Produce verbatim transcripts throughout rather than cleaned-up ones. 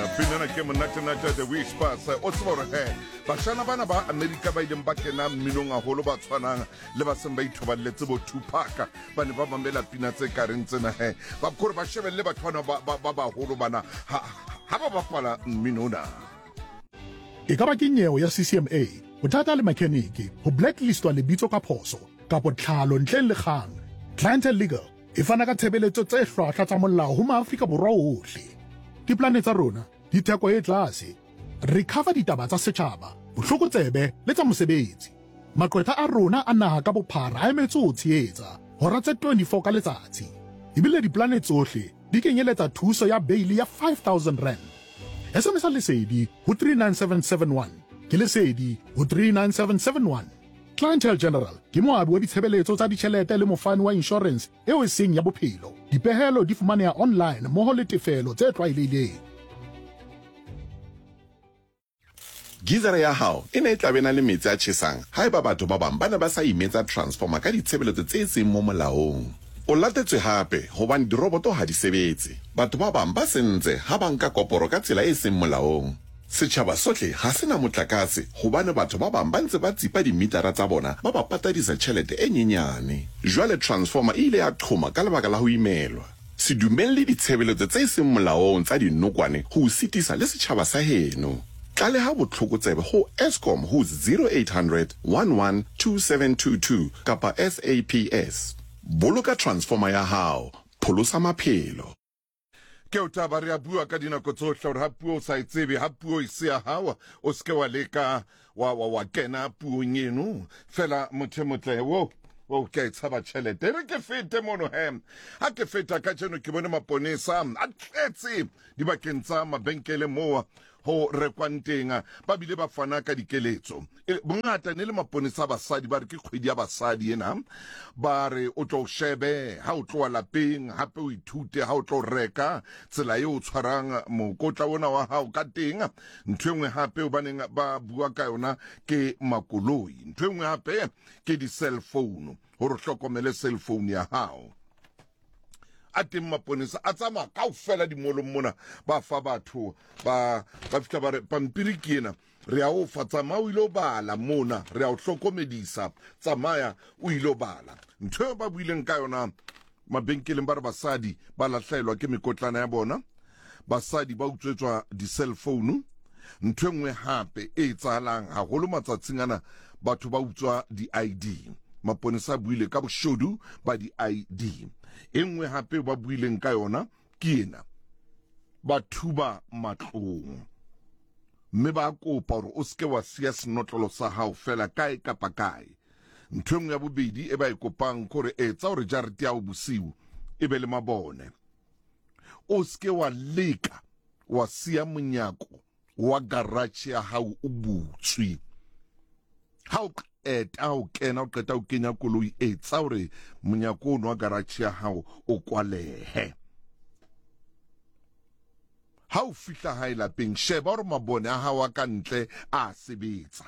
Pinana ke monate nata the Whispers o tsebore he bashana bana ba America ba ileng ba kena mminong a holo ba tshwanang le ba seng ba ithoballetse bo Tupac ba ne ba mamela pina tse ka reng tsena he ba kore ba shebelle ba tshwana ba ba ba holo bana ha ha ba bapala mminona e ka ba ke nyewe ya C C M A bothata le mechanic ho blacklistwa lebitso ka phoso kapo tlhalo ntleng le kgang clientele legal e fana ka tshebeletso tse hlwahlwa tsa molao ho maAfrika borwa ohle diplane tsa rona di theko e tlase recover ditaba tsa setjhaba bohlokotsebe le tsa mosebetsi maqwetha a rona a naha ka bophara a emetse ho tshehetsa hora tse twenty-four ka letsatsi ebile diplane tsohle di kenyeletsa thuso ya bail ya five thousand rand S M S lesedi ho three nine seven seven one ke lesedi ho three nine seven seven one Clientele General ke moabi wa ditshebeletso tsa ditjhelete le mofani wa insurance eo e seng ya bophelo dipehelo di fumaneha online mmoho le tefelo tse tlwaelehileng Gizere ya hao e ne e tla bena le metsi a tjhesang haeba batho ba bang ba ne ba sa imetsa transformer ka ditshebeletso tse seng mo molaong o latetswe hape hobane diroboto ha di sebetse batho ba bang ba sentse ha ba nka koporo ka tsela e seng molaong setjhaba sohle ha sena motlakase hobane batho ba bang ba ntse ba tsipa dimitara tsa bona ba ba patadisa tjhelete e nyenyane jwale transformer ile ya qhoma ka lebaka la ho imelwa se dumelle ditshebeletso tse seng molaong tsa dinokwane ho sitisa le setjhaba sa heno tlale ha botlhokotsebe ho Eskom ho zero eight hundred one one two seven two two kapa S A P S boloka transformer ya hao pholosa maphelo ke o taba re a bua ka dinako tsohle hore ha puo o sa itsebe ha puo e se ya hawa o ske wa leka wa wa wa kena puong eno fela motho motle wo o ke tsaba tšhelete re ke fete mono hem ha ke feta ka tseno ke bone maponesa a tletse di bakeng tsa mabenkele moa ho rekwantenga ba bile ba fana ka dikeletso bongata ne le maponesa basadi ba re ke kgwedi ya basadi ena ba re o tlo shebe ha o tlo lapeng hape o ithute ha o tlo reka tsela e o tshwarang mokotla ona wa hao ka teng ntwe ngwe hape o baneng ba bua ka yona ke makoloi ntwe ngwe hape ke di cell phone hore hlokomele cell phone ya hao a teng maponesa a tsama kaofela dimolong mona ba fa batho ba ba fihla ba re pampiri ke ena re a o fa tsamaya o ile o bala mona re a o hlokomedisa tsamaya o ile o bala ntho ba buileng ka yona mabenkeleng ba re basadi ba lahlaelwa ke mekotlana ya bona basadi ba utswetswa di-cell phone ntho engwe hape e etsahalang haholo matsatsing ana batho ba utswa di-I D maponesa buile ka boshodu ba di-I D engwe hape ba buileng ka yona ke ena ba thuba matlong mme ba kopa hore o ske wa sia senotlolo sa hao fela kae kapa kae ntho engwe ya bobedi e ba e kopang kore etsa hore jarete ya bosiu e be le mabone o ske wa leka wa sia monyako wa garage ya hao o butswi ha o eta o kena o qeta o kenya koloi etsa hore monyako ono wa garage ya hao o kwalehe ha o fihla hae lapeng sheba hore mabone a hao a ka ntle a sebetsa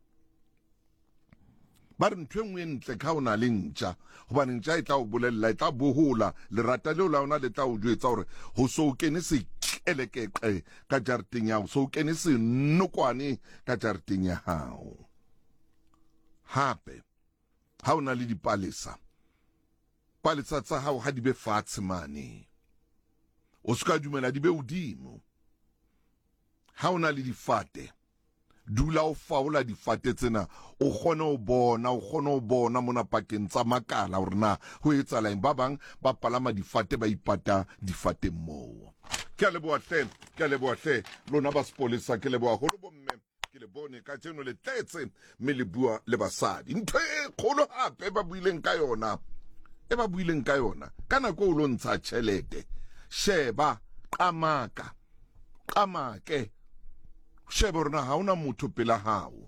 ba re ntho engwe ntle ka o na le ntja hobane ntja e tla o bolella e tla bohola lerata leo la ona le tla o jwetsa hore ho so o kene se kelekeke ka jareteng ya hao so o kene se nnokwane ka jareteng ya hao hape ha o na le dipalesa palesa tsa hao ha di be fatshe mane o ska dumela di be hodimo ha o na le difate dula o faola difate tsena o kgone ho bona o kgone ho bona mona pakeng tsa makala hore na ho etsalaeng ba bang ba palama difate ba ipata difate moo ke a leboha hle ke a leboha hle lona ba sepolesa ke leboha holo bomme ke le bone ka tseno le tletse mme le bua le basadi ntho e kgolo hape ba buileng ka yona e ba buileng ka yona ka nako o lo ntsha tjhelete sheba qamaka qamake sheba rona ha ona motho pela hao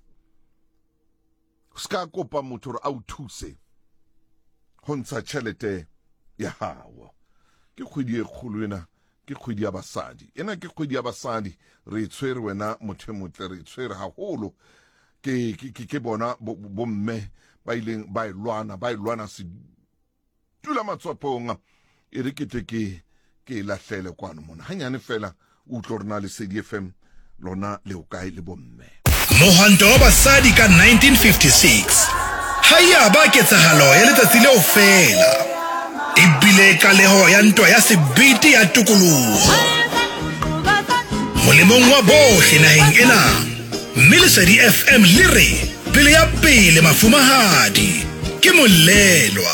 ska kopa motho re a o thuse ho ntsha tjhelete ya hao ke kgwedi e kgolo ena ke kgwedi ya basadi ena ke kgwedi ya basadi re tshwere wena motho motle re tshwere haholo ke ke ke bona bomme ba ileng ba ilwana ba ilwana se tula matswapong e re ke ke ke lahlele kwano mona hanyane fela utlwa rena le Lesedi F M lona le o kae le bomme. Mohwanto wa basadi ka nineteen fifty-six haya ba ketsahalo ya letsatsi leo fela ebile kaleho ya ntwa ya sebete ya tokoloho molemong wa bohle naheng ena mme Lesedi F M le re pele ya pele mafumahadi ke molelwa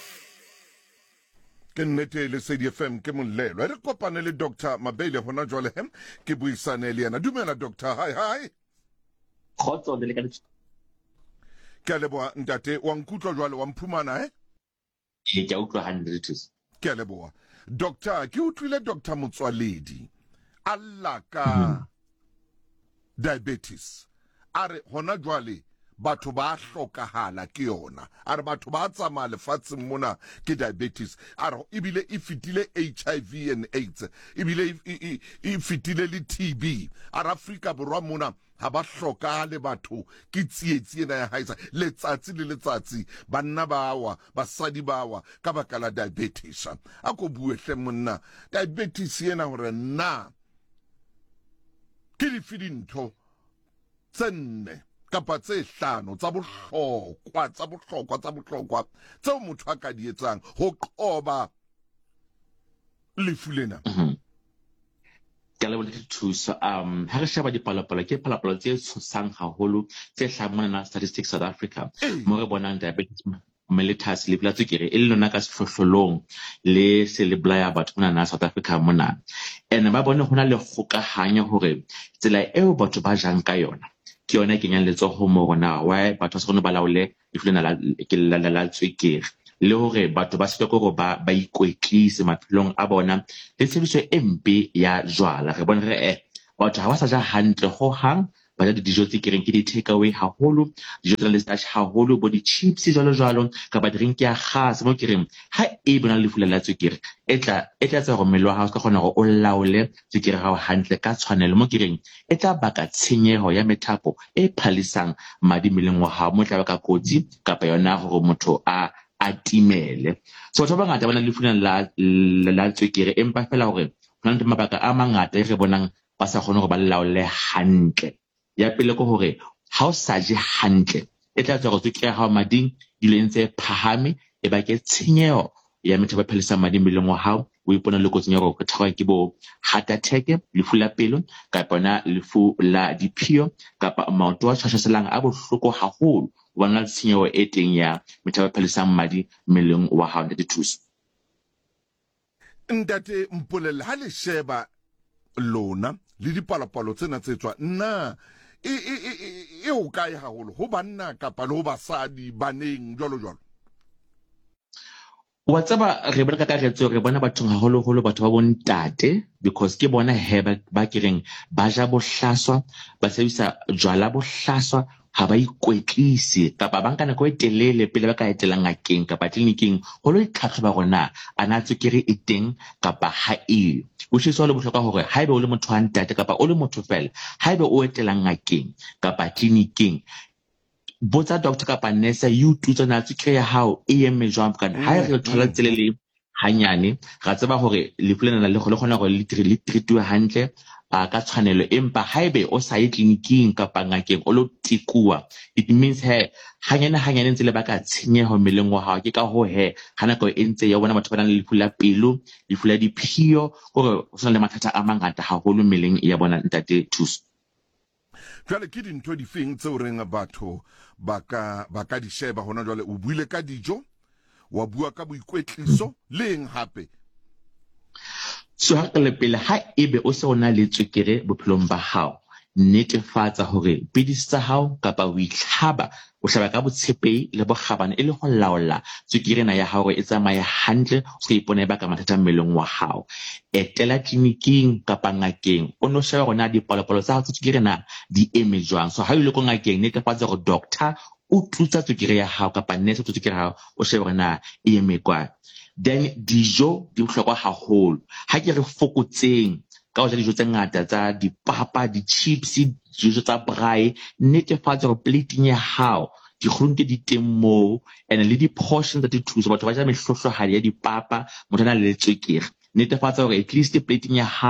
ke nnete Lesedi F M ke molelwa re kopane le Doctor Mabele hona jwale hem ke buisane le yena. Dumela Doctor. Hi hi. Khotso le ka ke leboa ntate wa nkutlwa jwale wa mphumana eh e ke utlwa hundreds ke leboa Doctor ke utlwile Doctor Motswaledi alla ka diabetes are hona jwale batho ba hlokahala ke yona are batho ba tsamaya lefatsheng mona ke diabetes are ibile e fitile H I V and AIDS ibile e fitile le T B are Afrika borwa mona ha ba hlokale batho ke tsietsi ena ya haisa letsatsi le letsatsi banna bawa basadi bawa ka baka la diabetes a ko bue hle monna diabetes ena hore na ke di fidintho tsenne kapa tse hlano tsa bohlokwa tsa bohlokwa tsa bohlokwa tseo motho a ka di etsang ho qoba lefu lena. ke le bole thuso um ha re sheba dipalopalo ke palopalo tse tshosang haholo tse hlamana statistics South Africa mo re bonang diabetes mellitus le pla tsukere e lona ka sehlohlolong le se le blaya batho mona na South Africa mona ene ba bone hona le kgokahanya hore tsela eo batho ba jang ka yona ke yona ke nyang letsoho mo rona wa batho ba se ba laole ifulena la ke la la tswekere le hore batho ba se go ba ba ikwetlise maphelong a bona le tsebiso empe ya jwala re bona re eh batho ha ba sa ja hantle ho hang ba ja dijo tse kereng ke di take away haholo dijo tsa le starch haholo bo di chips jalo jwalo ka ba drink ya gas mo kereng ha e bona le fulela tswekere etla etla tsa go melwa ha o ka gona go o laole tswekere ha o hantle ka tshwanelo mo kereng etla baka tshenyeho ya methapo e phalisang madi meleng wa ha mo tla baka kotsi kapa yona gore motho a atimele so batho ba ngata bana le fulela la la tswekere empa fela hore hona le mabaka a mangata e re bonang ba sa gone go ba laole hantle ya pele ko hore ha o sa je hantle e tla tswa go tswekere ha mading dilentse phahame e ba ke tshenyeho ya methapo phelisa madi meleng wa hao o ipona le kotseng ya go tshwarwa ke bo heart attack lefu la pelo kapa na lefu la diphio kapa maoto a tshwashwaselang a bohloko haholo bona tshenyeho e teng ya methapo phelisa madi meleng wa hao le dithuso ntate mpolelle ha le sheba lona le dipalopalo tsena tse tswa nna e e e o kae haholo ho banna kapa le ho basadi baneng jolo jolo wa tsaba re bona ka retso re bona batho haholo holo batho ba bontate because ke bona he ba kereng ba ja bohlaswa ba sebisa jwala bohlaswa ha ba ikwetlise kapa ba nka nako e telele pele ba ka etela ngakeng kapa tleliniking ho lo itlhatlhoba rona ana tswekere e teng kapa ha e o tshitse le bohloka hore haebe o le motho wa ntate kapa o le motho fela haebe o etela ngakeng kapa tleliniking botsa doctor kapa nurse you tutsa na tswekere ya hao e eme jwang kana ha re thola tsele le hanyane ra tseba hore lefu lena le go le gona go le treatwe hantle a ka tshwanelo empa haebe o sa ye tleliniking kapa ngakeng o lo tikua it means he hanyane hanyane ntse le baka tshenyeho meleng wa hao ke ka ho he hana go entse ya bona batho ba nang le lefu la pelo lefu la diphio gore o sona le mathata a mangata haholo meleng ya bona ntate thuso jwale ke dintho di feng tseo reng batho ba ka ba ka di sheba hona jwale o buile ka dijo wa bua ka boikwetliso leng hape so ha ke le pele ha ebe o se ona le tswekere bophelong ba hao netefatsa hore pidisi tsa hao kapa o itlhaba o hlaba ka botshepehi le bokgabane e le ho laola tswekere na ya hao e tsamaye hantle o se ipone ba ka mathata mmeleng wa hao etela tleliniking kapa ngakeng o no sheba rona dipalopalo tsa hao tswekere na di eme jwang so ha ile ko ngakeng netefatsa hore doctor o tutsa tswekere ya hao kapa nurse tswekere ya hao o sheba rona e eme kwa then dijo di bohlokwa haholo ha ke re fokotseng ka ho ja dijo tse ngata tsa dipapa di-chips dijo tsa braai netefatsa hore plating ya hao dikgurunte di teng moo and le di-portions tsa dithuso batho ba ja mehlohlohadi ya dipapa motho a na le tswekere netefatsa hore at least plating ya hao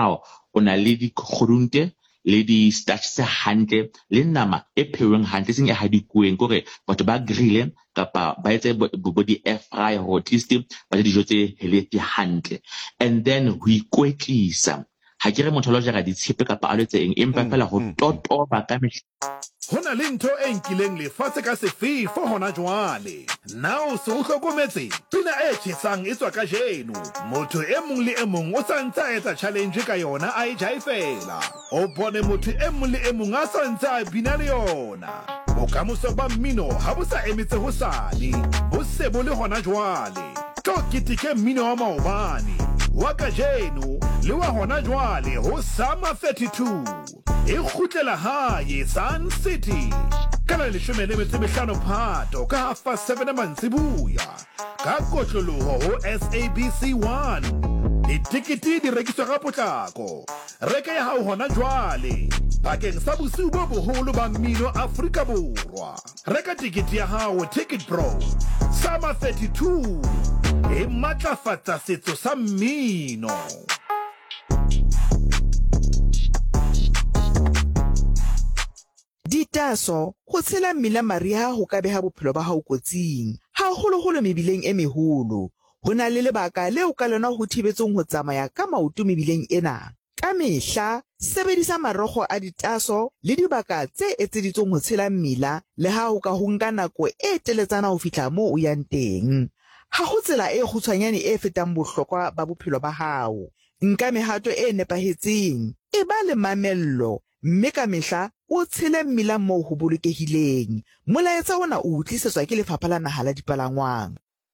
o na le dikgorunte le di-starch tse hantle le nama e pheuweng hantle seng e hadikuweng kore batho ba grille kapa ba etse bo di-air fryer hore at least ba je dijo tse healthy hantle. And then ho ikwetlisa ha ke re motho lo jara ditshepe kapa a letse eng empa fela ho totoba ka mehla. Hona le ntho e nkileng lefatshe ka sefefo hona jwale. Now se o hlokometse pina e tjhesang e tswa ka jeno. Motho e mong le e mong o sa ntse a etsa challenge ka yona a e jaifela. O bone motho e mong le e mong a sa ntse a bina le yona. Bokamoso ba mmino ha bo sa emetse ho sale. Bo se bo le hona jwale. Tlo keteke mmino wa maobane. Wa ka jeno le wa hona jwale ho Summer thirty-two. E khutlela hae Sun City. Kana leshome le metso e mehlano Phato ka half past seven mantsibuya. Ka kotloloho ho S A B C one. Ditikiti di rekiswa ka potlako. Reka ya hao hona jwale bakeng sa bosiu bo boholo ba mmino Afrika Borwa. Reka tikiti ya hao Ticket Pro. Summer thirty-two e matlafatsa setso sa mmino. Ditaso go tshela mmila mariha ho ka beha bophelo ba hao kotsing ha holo holo mebileng e meholo. Ho na le lebaka leo ka lona ho thibetsong ho tsamaya ka maoto mebileng ena. Ka mehla sebedisa marogo a ditaso le dibaka tse etseditsweng ho tshela mmila le ha ho ka ho nka nako e teletsana ho fihla moo o yang teng. Ha ho tsela e kgutshwanyane e fetang bohlokwa ba bophelo ba hao. Nka mehato e nepahetseng e ba le mamello mme ka mehla o tshele mmila moo ho bolokehileng. Molaetsa ona o tlisetswa ke Lefapha la Naha la Dipalangwang.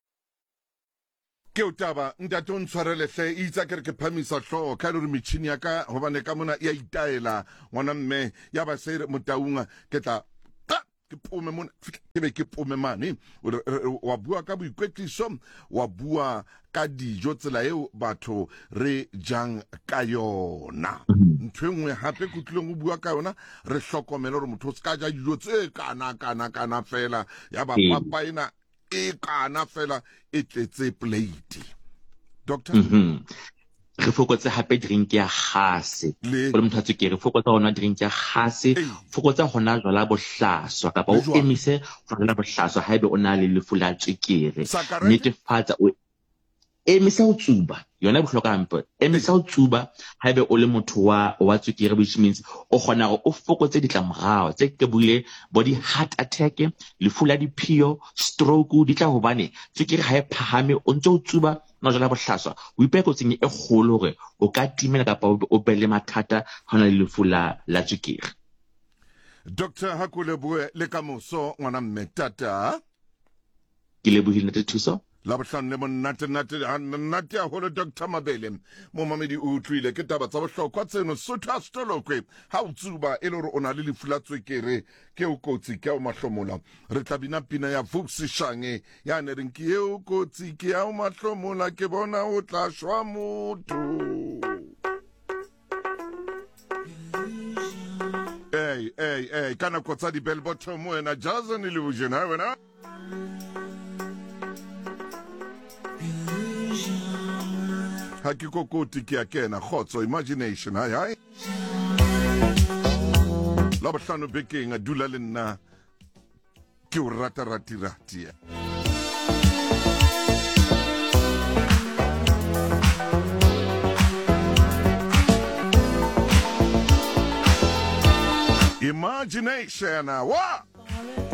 Ke o taba ntate o ntshwarele hle itsa ke re ke phamisa hloho ka re metšhini ya ka hobane ka mona ya itaela ngwana mme ya ba se motaunga ke tla ke pome mona ke be ke pome mane wa bua ka boikwetliso wa bua ka dijo tsela eo batho re jang ka yona ntho engwe hape ke tlileng go bua ka yona re hlokomele gore motho o se ka ja dijo tse kana kana kana fela ya ba papa ena e kana fela e tletse plate. Doctor re fokotse hape drink ya gase go le motho a tsweke re fokotsa hona drink ya gase fokotsa hona jwala bohlaswa kapa o emise jwala bohlaswa haebe o na le lefu la tswekere netefatsa o emisa ho tsuba yona bohloka hampe emisa ho tsuba haebe o le motho wa wa tswekere which means o kgona go o fokotse ditlamorao tse ke buile body heart attack lefu la diphio stroke di tla hobane tswekere ha e phahame o ntse o tsuba no jala bohlaswa o ipeko tseng e kgolo hore o ka timela kapa o be le mathata hona le lefu la la tswekere. Doctor Hakule bue le kamoso ngwana mme tata ke lebohile ntate thuso la bohlano le monate nate nate a holo Doctor Mabele mo mamedi o utlwile ke taba tsa bohlokwa tseno sotho a stolokwe ha o tsuba e le hore o na le lefu la tswekere ke o kotsi ke o mahlomola re tla bina pina ya Vusi Shange ya ne reng ke o kotsi ke o mahlomola ke bona o tla shwa motho. Hey hey hey kana kotsa di bell bottom wena jaza ni illusion ha wena ha ke kokoti ke a kena khotso imagination hai hai la bohlano bekeng a dula le nna ke o rata rati rati imagination wa